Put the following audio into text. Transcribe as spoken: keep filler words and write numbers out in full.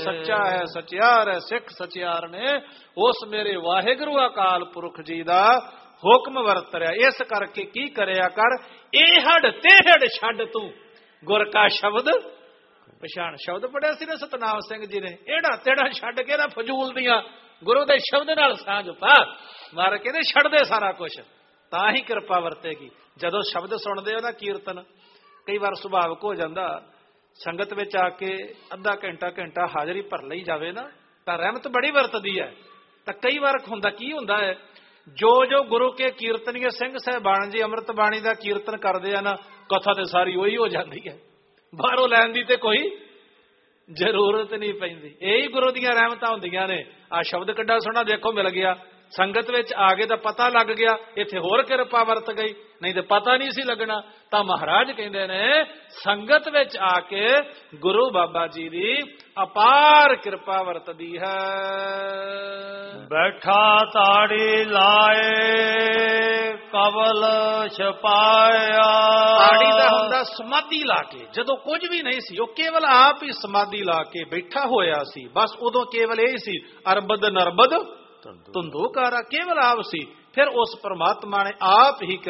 सच्चा है सचियार है सिख सचियार ने उस मेरे वाहिगुरु अकाल पुरख जी का हुक्म वरत रहा। इस करके की करया कर एहड़ तेहड़ छड्ड तू गुर का शब्द पछाण। शब्द पढ़िया सी ना सतनाम सिंह जी ने, एड़ा तेड़ा छड्ड के ना फजूल दियां गुरु दे शब्द नाल सांझ पा। मार कहते छड्ड दे सारा कुछ तां ही किरपा वरतेगी। जदों शब्द सुनदे हो ना कीर्तन, कई बार सुभावक हो जाता संगत विच आके अद्धा घंटा घंटा हाजरी भर लई जावे ना तां रहमत बड़ी वरतदी है। तां कई बार हुंदा की हुंदा है, जो जो गुरु के कीर्तनीय सिंह साहिबान जी अमृत बाणी का कीर्तन करते हैं ना, कथा तो सारी उही हो जाती है, बाहरों लैन की तो कोई जरूरत नहीं पैंदी। यही गुरु दियां रहमतां हुंदियां ने। आ शब्द कड्डा सोहना देखो मिल गया, संगत विच आ गए तो पता लग गया, इत्थे होर किरपा वरत गई, नहीं तो पता नहीं सी लगना। तां महाराज कहंदे ने संगत विच आके गुरु बाबा जी दी अपार कृपा वरतदी है। बैठा ताड़ी लाए कवल छपाया। ताड़ी दा हुंदा समाधि ला के, जदों कुछ भी नहीं सी, वो केवल आप ही समाधि ला के बैठा होया सी। बस उदों केवल यही सी, अरबद नरबद धुंधुकारा केवल आप सी। फिर उस परमात्मा ने आप ही